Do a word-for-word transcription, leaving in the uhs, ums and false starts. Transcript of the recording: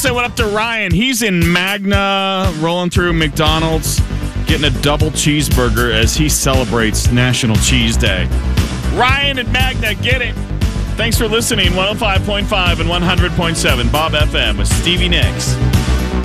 say what up to Ryan. He's in Magna, rolling through McDonald's, getting a double cheeseburger as he celebrates National Cheese Day. Ryan at Magna, get it. Thanks for listening. one oh five point five and one hundred point seven Bob F M with Stevie Nicks.